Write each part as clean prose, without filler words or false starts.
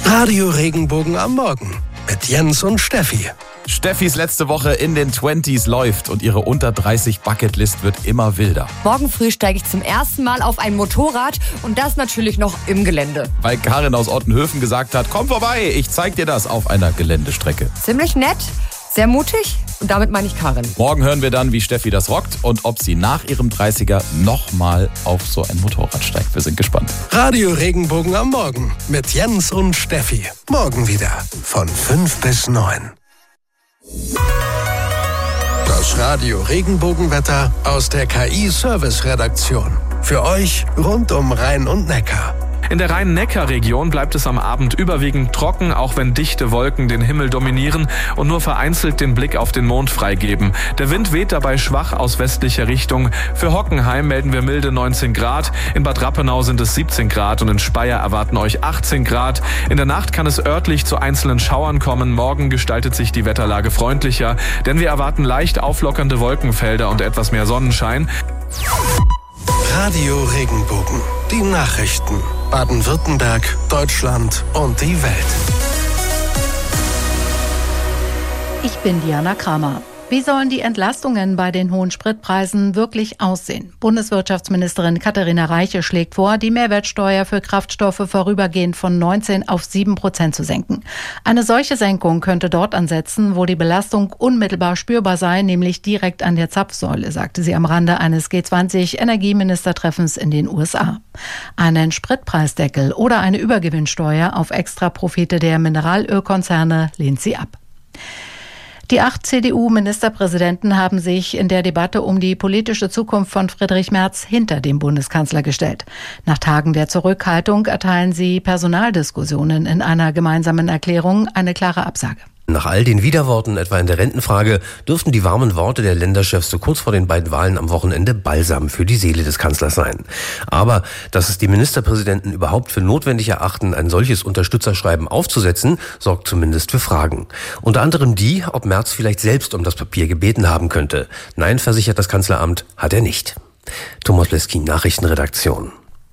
Radio Regenbogen am Morgen mit Jens und Steffi. Steffis letzte Woche in den 20s läuft und ihre unter 30 Bucketlist wird immer wilder. Morgen früh steige ich zum ersten Mal auf ein Motorrad und das natürlich noch im Gelände. Weil Karin aus Ottenhöfen gesagt hat, komm vorbei, ich zeig dir das auf einer Geländestrecke. Ziemlich nett, sehr mutig und damit meine ich Karin. Morgen hören wir dann, wie Steffi das rockt und ob sie nach ihrem 30er nochmal auf so ein Motorrad steigt. Wir sind gespannt. Radio Regenbogen am Morgen mit Jens und Steffi. Morgen wieder von 5 bis 9. Das Radio Regenbogenwetter aus der KI-Service-Redaktion. Für euch rund um Rhein und Neckar. In der Rhein-Neckar-Region bleibt es am Abend überwiegend trocken, auch wenn dichte Wolken den Himmel dominieren und nur vereinzelt den Blick auf den Mond freigeben. Der Wind weht dabei schwach aus westlicher Richtung. Für Hockenheim melden wir milde 19 Grad, in Bad Rappenau sind es 17 Grad und in Speyer erwarten euch 18 Grad. In der Nacht kann es örtlich zu einzelnen Schauern kommen. Morgen gestaltet sich die Wetterlage freundlicher, denn wir erwarten leicht auflockernde Wolkenfelder und etwas mehr Sonnenschein. Radio Regenbogen. Die Nachrichten. Baden-Württemberg, Deutschland und die Welt. Ich bin Diana Kramer. Wie sollen die Entlastungen bei den hohen Spritpreisen wirklich aussehen? Bundeswirtschaftsministerin Katharina Reiche schlägt vor, die Mehrwertsteuer für Kraftstoffe vorübergehend von 19 auf 7% zu senken. Eine solche Senkung könnte dort ansetzen, wo die Belastung unmittelbar spürbar sei, nämlich direkt an der Zapfsäule, sagte sie am Rande eines G20-Energieministertreffens in den USA. Einen Spritpreisdeckel oder eine Übergewinnsteuer auf Extraprofite der Mineralölkonzerne lehnt sie ab. Die 8 CDU-Ministerpräsidenten haben sich in der Debatte um die politische Zukunft von Friedrich Merz hinter dem Bundeskanzler gestellt. Nach Tagen der Zurückhaltung erteilen sie Personaldiskussionen in einer gemeinsamen Erklärung eine klare Absage. Nach all den Widerworten, etwa in der Rentenfrage, dürften die warmen Worte der Länderchefs so kurz vor den beiden Wahlen am Wochenende Balsam für die Seele des Kanzlers sein. Aber dass es die Ministerpräsidenten überhaupt für notwendig erachten, ein solches Unterstützerschreiben aufzusetzen, sorgt zumindest für Fragen. Unter anderem die, ob Merz vielleicht selbst um das Papier gebeten haben könnte. Nein, versichert das Kanzleramt, hat er nicht. Thomas Leskin, Nachrichtenredaktion.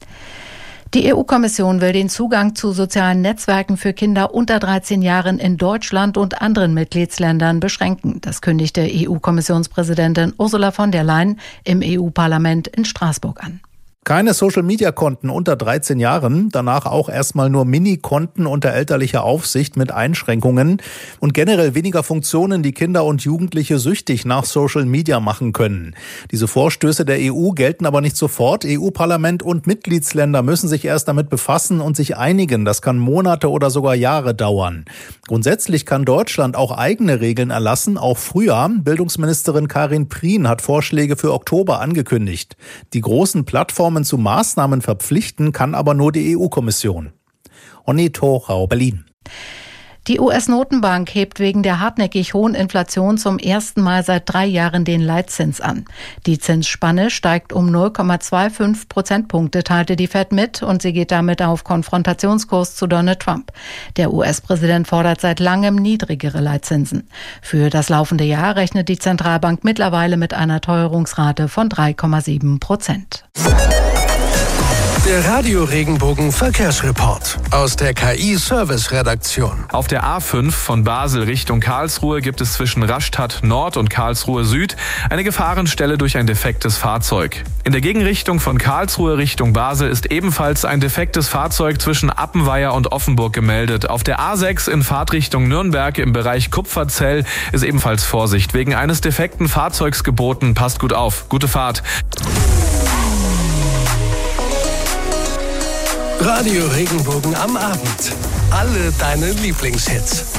Die EU-Kommission will den Zugang zu sozialen Netzwerken für Kinder unter 13 Jahren in Deutschland und anderen Mitgliedsländern beschränken. Das kündigte EU-Kommissionspräsidentin Ursula von der Leyen im EU-Parlament in Straßburg an. Keine Social-Media-Konten unter 13 Jahren, danach auch erstmal nur Mini-Konten unter elterlicher Aufsicht mit Einschränkungen und generell weniger Funktionen, die Kinder und Jugendliche süchtig nach Social-Media machen können. Diese Vorstöße der EU gelten aber nicht sofort. EU-Parlament und Mitgliedsländer müssen sich erst damit befassen und sich einigen. Das kann Monate oder sogar Jahre dauern. Grundsätzlich kann Deutschland auch eigene Regeln erlassen, auch früher. Bildungsministerin Karin Prien hat Vorschläge für Oktober angekündigt. Die großen Plattformen zu Maßnahmen verpflichten kann aber nur die EU-Kommission. Onni Thorau, Berlin. Die US-Notenbank hebt wegen der hartnäckig hohen Inflation zum ersten Mal seit 3 Jahren den Leitzins an. Die Zinsspanne steigt um 0,25 Prozentpunkte, teilte die Fed mit, und sie geht damit auf Konfrontationskurs zu Donald Trump. Der US-Präsident fordert seit langem niedrigere Leitzinsen. Für das laufende Jahr rechnet die Zentralbank mittlerweile mit einer Teuerungsrate von 3,7%. Der Radio Regenbogen Verkehrsreport aus der KI-Service-Redaktion. Auf der A5 von Basel Richtung Karlsruhe gibt es zwischen Rastatt Nord und Karlsruhe Süd eine Gefahrenstelle durch ein defektes Fahrzeug. In der Gegenrichtung von Karlsruhe Richtung Basel ist ebenfalls ein defektes Fahrzeug zwischen Appenweier und Offenburg gemeldet. Auf der A6 in Fahrtrichtung Nürnberg im Bereich Kupferzell ist ebenfalls Vorsicht wegen eines defekten Fahrzeugs geboten. Passt gut auf. Gute Fahrt. Radio Regenbogen am Abend. Alle deine Lieblingshits.